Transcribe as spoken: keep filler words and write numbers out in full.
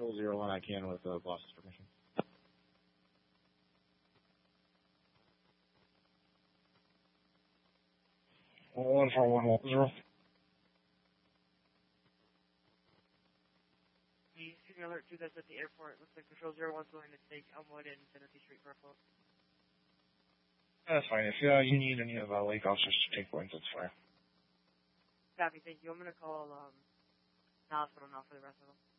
Control zero one, I can with the boss's permission. One four one one zero. The alert two that's at the airport. Looks like Control zero one's going to take Elmwood and Tennessee Street for a float. That's fine. If uh, you need any of the lake officers to take points, that's fine. Copy, thank you. I'm going to call um, the hospital now for the rest of them.